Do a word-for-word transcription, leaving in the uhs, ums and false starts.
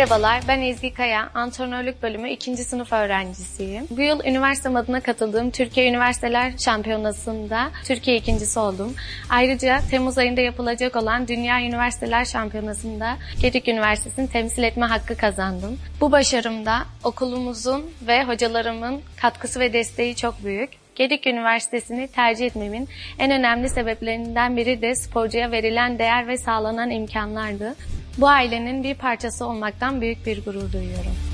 Merhabalar, ben Ezgi Kaya, Antrenörlük Bölümü ikinci sınıf öğrencisiyim. Bu yıl üniversitem adına katıldığım Türkiye Üniversiteler Şampiyonası'nda Türkiye ikincisi oldum. Ayrıca Temmuz ayında yapılacak olan Dünya Üniversiteler Şampiyonası'nda Gedik Üniversitesi'ni temsil etme hakkı kazandım. Bu başarımda okulumuzun ve hocalarımın katkısı ve desteği çok büyük. Gedik Üniversitesi'ni tercih etmemin en önemli sebeplerinden biri de sporcuya verilen değer ve sağlanan imkanlardı. Bu ailenin bir parçası olmaktan büyük bir gurur duyuyorum.